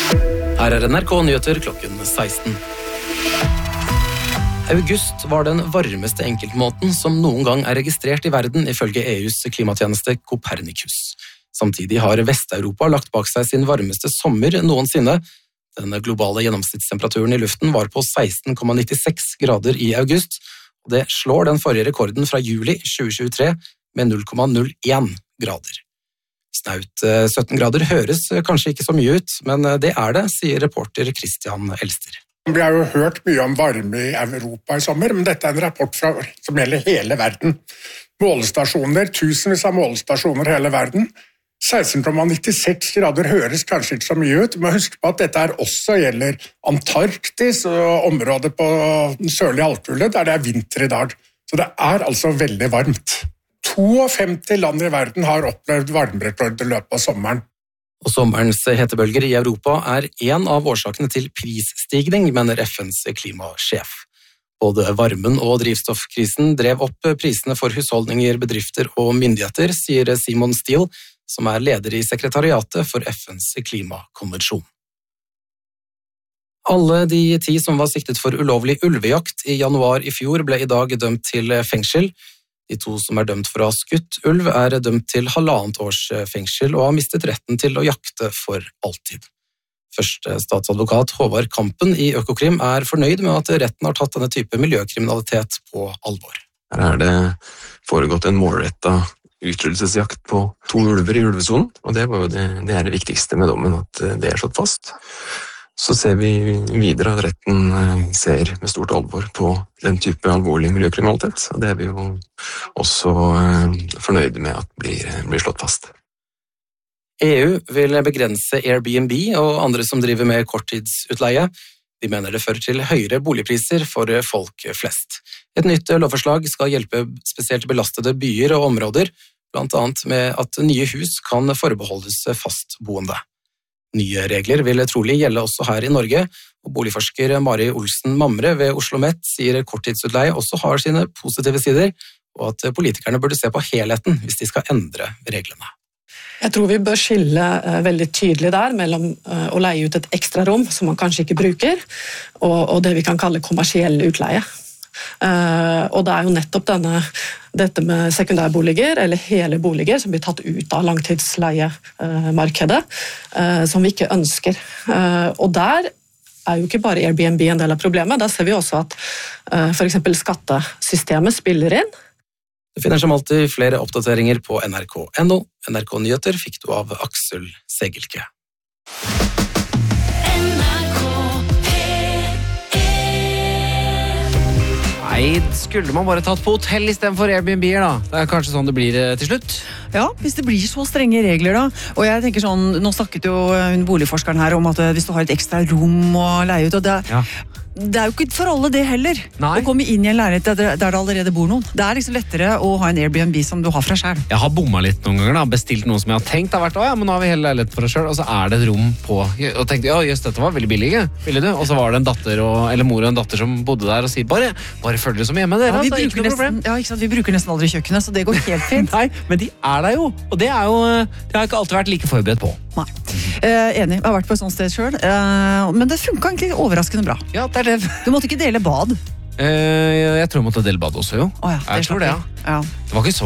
Her NRK Nyheter klokken 16. August var den varmeste enkeltmåneden som noen gang registrert i verden, ifølge EUs klimatjeneste Copernicus. Samtidig har Vest-Europa lagt bak seg sin varmeste sommer noensinne. Den globale gjennomsnittstemperaturen i luften var på 16,96 grader i august, og det slår den forrige rekorden fra juli 2023 med 0,01 grader. Snaut 17 grader høres kanskje ikke så mye ut, men det det, sier reporter Christian Elster. Vi har jo hørt mye om varme i Europa i sommer, men dette en rapport som gjelder hele verden. Målestasjoner, tusenvis av målestasjoner i hele verden. 16,96 grader høres kanskje ikke så mye ut, men husk på at dette også gjelder Antarktis og området på den sørlige halvkule, der det vinter i dag. Så det altså veldig varmt. 52 land i verden har opplevd varmerekord i løpet av sommeren. Og sommerens hetebølger i Europa en av årsakene til prisstigning, mener FNs klimasjef. Både varmen og drivstoffkrisen drev opp prisene for husholdninger, bedrifter og myndigheter, sier Simon Steele, som leder i sekretariatet for FNs klimakonvensjon. Alle de 10 som var siktet for ulovlig ulvejakt i januar i fjor ble i dag dømt til fengsel. De 2 som dømt for å ha skutt ulv dømt til 1,5 års fengsel og har mistet retten til å jakte for alltid. Første statsadvokat Håvard Kampen i Økokrim fornøyd med at retten har tatt denne type miljøkriminalitet på alvor. Her det foregått en målrettet utryddelsesjakt på 2 ulver i ulvesonen, og det var jo det viktigste med dommen, at det slått fast. Så ser vi videre at retten ser med stort alvor på den type alvorlig miljøkriminalitet, og det vi jo også fornøyde med at blir slått fast. EU vil begrense Airbnb og andre som driver med korttidsutleie. De mener det fører til høyere boligpriser for folk flest. Et nytt lovforslag skal hjelpe spesielt belastede byer og områder, blant annet med at nye hus kan forbeholdes fastboende. Nye regler vil trolig gjelde også her i Norge, og boligforsker Mari Olsen Mamre ved Oslo Met sier korttidsutleie også har sine positive sider, og at politikerne burde se på helheten hvis de skal endre reglene. Jeg tror vi bør skille veldig tydelig der mellom å leie ut et ekstra rom som man kanskje ikke bruker, og det vi kan kalle kommersiell utleie. Og det jo nettopp dette med sekundærboliger eller hele boliger som blir tatt ut av langtidsleiemarkedet som vi ikke ønsker. Og der jo ikke bare Airbnb en del av problemet, der ser vi også at for eksempel skattesystemet spiller inn. Du finner som alltid flere oppdateringer på nrk.no. NRK Nyheter fikk du av Aksel Segelke. Nei, skulle man bare tatt på hotell I stedet for Airbnb-er da? Det kanskje sånn det blir til slutt? Ja, hvis det blir så strenge regler da. Og jeg tenker sånn, nå snakket jo boligforskeren her om at hvis du har et ekstra rom å leie ut, og det jo ikke for alle det heller. Nei. Å komme inn I en leilighet der det allerede bor noen. Det liksom lettere å ha en Airbnb som du har fra selv. Jeg har bommet litt noen ganger da, bestilt noe som jeg har tenkt har vært, men nå har vi hele leiligheten for oss selv, og så det et rom på, og tenkte, jøss, dette var veldig billig, ville du? Og så var det en datter, eller mor og en datter som bodde der og sier, bare følg det som hjemme dere, ja, ikke noe problem. Ja, ikke sant, vi bruker nesten aldri kjøkkenet, så det går helt fint. Nei, men de der jo, og det jo, det har jeg ikke alltid vært like forberedt på. Nei. Enig, jeg har vært på et sånt sted selv, men det funket egentlig overraskende bra. Ja, det det. Du måtte ikke dele bad. Jeg tror jeg måtte dele bad også, jo. Ja, jeg tror det, ja. Det var ikke så